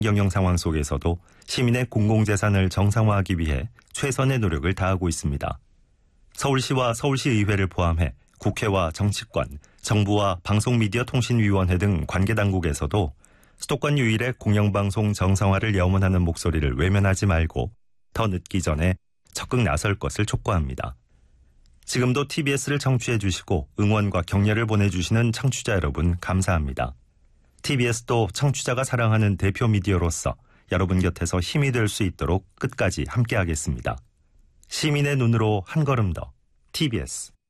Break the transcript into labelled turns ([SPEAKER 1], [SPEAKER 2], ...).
[SPEAKER 1] 경영 상황 속에서도 시민의 공공재산을 정상화하기 위해 최선의 노력을 다하고 있습니다. 서울시와 서울시의회를 포함해 국회와 정치권, 정부와 방송미디어통신위원회 등 관계당국에서도 수도권 유일의 공영방송 정상화를 염원하는 목소리를 외면하지 말고 더 늦기 전에 적극 나설 것을 촉구합니다. 지금도 TBS를 청취해 주시고 응원과 격려를 보내주시는 청취자 여러분 감사합니다. TBS도 청취자가 사랑하는 대표 미디어로서 여러분 곁에서 힘이 될 수 있도록 끝까지 함께하겠습니다. 시민의 눈으로 한 걸음 더 TBS